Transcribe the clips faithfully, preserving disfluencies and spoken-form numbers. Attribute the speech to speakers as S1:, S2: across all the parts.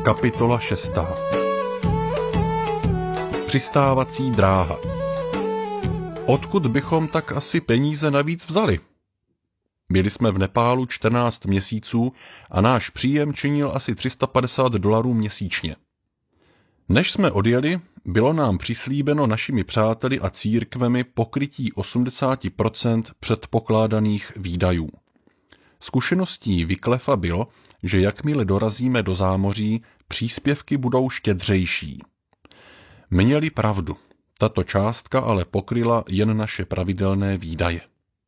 S1: Kapitola šestá. Přistávací dráha. Odkud bychom tak asi peníze navíc vzali? Byli jsme v Nepálu čtrnáct měsíců a náš příjem činil asi tři sta padesát dolarů měsíčně. Než jsme odjeli, bylo nám přislíbeno našimi přáteli a církvemi pokrytí osmdesát procent předpokládaných výdajů. Zkušeností Wyclefa bylo, že jakmile dorazíme do zámoří, příspěvky budou štědřejší. Měli pravdu, tato částka ale pokryla jen naše pravidelné výdaje.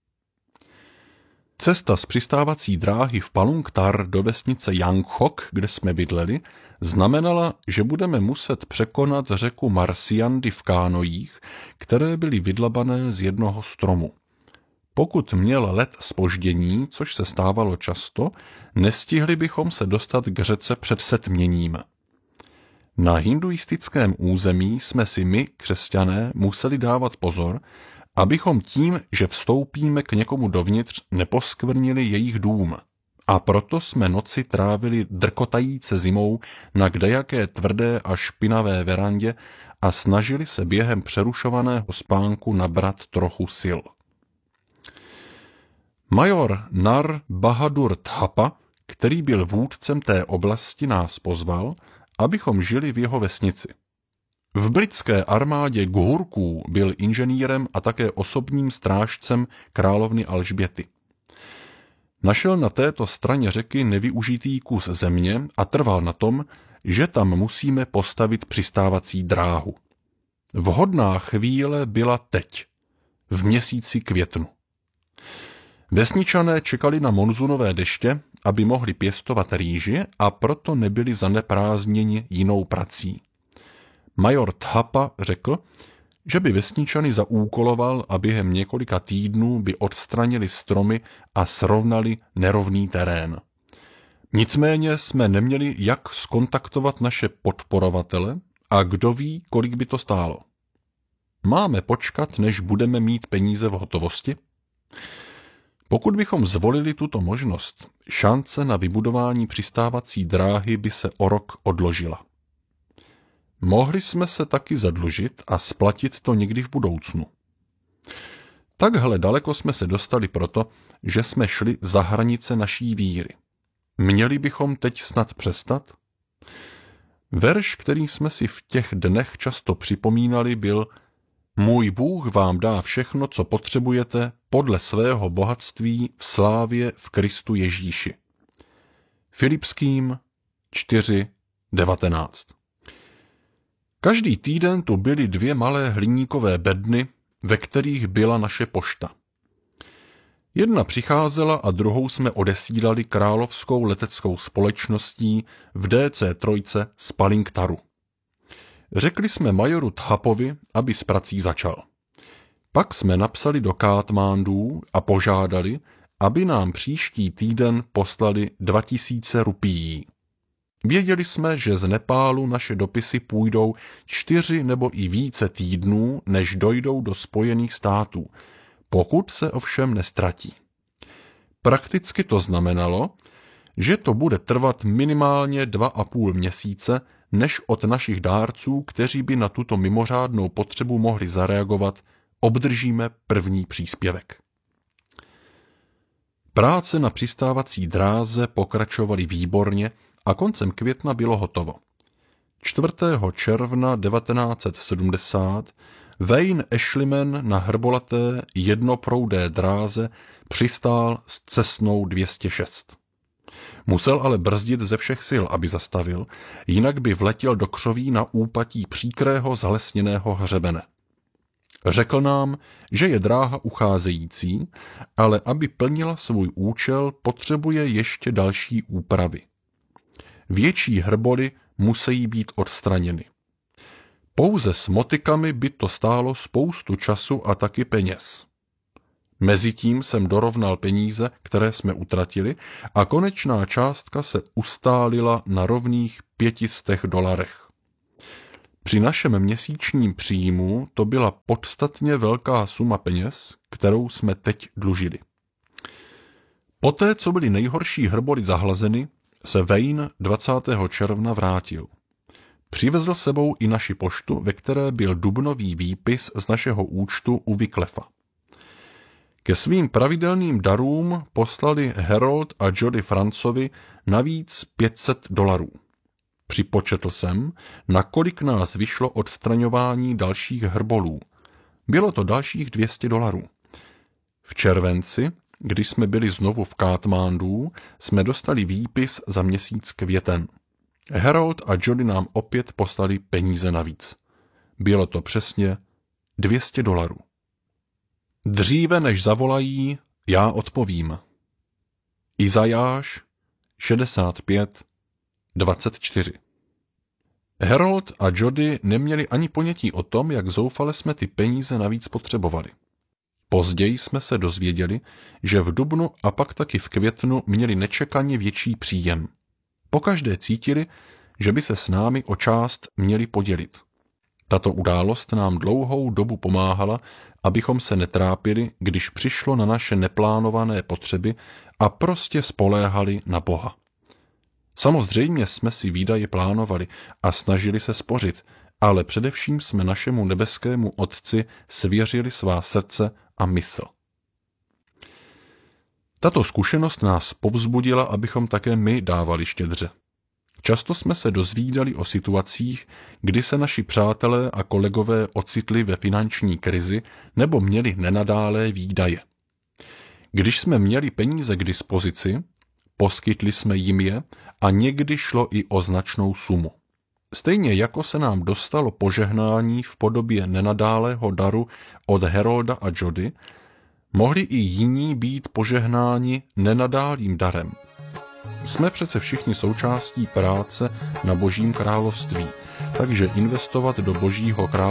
S1: Cesta z přistávací dráhy v Palung Tar do vesnice Yanghok, kde jsme bydleli, znamenala, že budeme muset překonat řeku Marsiandy v kánojích, které byly vydlabané z jednoho stromu. Pokud měl let zpoždění, což se stávalo často, nestihli bychom se dostat k řece před setměním. Na hinduistickém území jsme si my, křesťané, museli dávat pozor, abychom tím, že vstoupíme k někomu dovnitř, neposkvrnili jejich dům. A proto jsme noci trávili drkotajíce zimou na kdejaké tvrdé a špinavé verandě a snažili se během přerušovaného spánku nabrat trochu sil. Major Nar Bahadur Thapa, který byl vůdcem té oblasti, nás pozval, abychom žili v jeho vesnici. V britské armádě Ghurků byl inženýrem a také osobním strážcem královny Alžběty. Našel na této straně řeky nevyužitý kus země a trval na tom, že tam musíme postavit přistávací dráhu. Vhodná chvíle byla teď, v měsíci květnu. Vesničané čekali na monzunové deště, aby mohli pěstovat rýži, a proto nebyli zaneprázdněni jinou prací. Major Thapa řekl, že by vesničany zaúkoloval a během několika týdnů by odstranili stromy a srovnali nerovný terén. Nicméně jsme neměli jak skontaktovat naše podporovatele a kdo ví, kolik by to stálo. Máme počkat, než budeme mít peníze v hotovosti? Pokud bychom zvolili tuto možnost, šance na vybudování přistávací dráhy by se o rok odložila. Mohli jsme se taky zadlužit a splatit to někdy v budoucnu. Takhle daleko jsme se dostali proto, že jsme šli za hranice naší víry. Měli bychom teď snad přestat? Verš, který jsme si v těch dnech často připomínali, byl: Můj Bůh vám dá všechno, co potřebujete, podle svého bohatství v slávě v Kristu Ježíši. Filipským čtyři devatenáct. Každý týden tu byly dvě malé hliníkové bedny, ve kterých byla naše pošta. Jedna přicházela a druhou jsme odesílali královskou leteckou společností v D C tři z Palung Taru. Řekli jsme majoru Thapovi, aby s prací začal. Pak jsme napsali do Kátmandú a požádali, aby nám příští týden poslali dva tisíce rupií. Věděli jsme, že z Nepálu naše dopisy půjdou čtyři nebo i více týdnů, než dojdou do Spojených států, pokud se ovšem nestratí. Prakticky to znamenalo, že to bude trvat minimálně dva a půl měsíce, než od našich dárců, kteří by na tuto mimořádnou potřebu mohli zareagovat, obdržíme první příspěvek. Práce na přistávací dráze pokračovaly výborně a koncem května bylo hotovo. čtvrtého června devatenáct set sedmdesát Wayne Ashleyman na hrbolaté jednoproudé dráze přistál s Cessnou dvě stě šest. Musel ale brzdit ze všech sil, aby zastavil, jinak by vletěl do křoví na úpatí příkrého zalesněného hřebene. Řekl nám, že je dráha ucházející, ale aby plnila svůj účel, potřebuje ještě další úpravy. Větší hrboly musí být odstraněny. Pouze s motikami by to stálo spoustu času a taky peněz. Mezitím jsem dorovnal peníze, které jsme utratili, a konečná částka se ustálila na rovných pětistech dolarech. Při našem měsíčním příjmu to byla podstatně velká suma peněz, kterou jsme teď dlužili. Poté, co byly nejhorší hrboly zahlazeny se Wayne dvacátého června vrátil. Přivezl sebou i naši poštu, ve které byl dubnový výpis z našeho účtu u Wycliffa. Ke svým pravidelným darům poslali Harold a Jody Francovi navíc pět set dolarů. Připočetl jsem, nakolik nás vyšlo odstraňování dalších hrbolů. Bylo to dalších dvě stě dolarů. V červenci, když jsme byli znovu v Katmandu, jsme dostali výpis za měsíc květen. Harold a Jody nám opět poslali peníze navíc. Bylo to přesně dvě stě dolarů. Dříve než zavolají, já odpovím. Izajáš šedesát pět dvacet čtyři. Harold a Jody neměli ani ponětí o tom, jak zoufale jsme ty peníze navíc potřebovali. Později jsme se dozvěděli, že v dubnu a pak taky v květnu měli nečekaně větší příjem. Pokaždé cítili, že by se s námi o část měli podělit. Tato událost nám dlouhou dobu pomáhala, abychom se netrápili, když přišlo na naše neplánované potřeby a prostě spoléhali na Boha. Samozřejmě jsme si výdaje plánovali a snažili se spořit, ale především jsme našemu nebeskému Otci svěřili svá srdce a mysl. Tato zkušenost nás povzbudila, abychom také my dávali štědře. Často jsme se dozvídali o situacích, kdy se naši přátelé a kolegové ocitli ve finanční krizi nebo měli nenadálé výdaje. Když jsme měli peníze k dispozici, poskytli jsme jim je a někdy šlo i o značnou sumu. Stejně jako se nám dostalo požehnání v podobě nenadálého daru od Harolda a Jody, mohli i jiní být požehnáni nenadálým darem. Jsme přece všichni součástí práce na Božím království, takže investovat do Božího království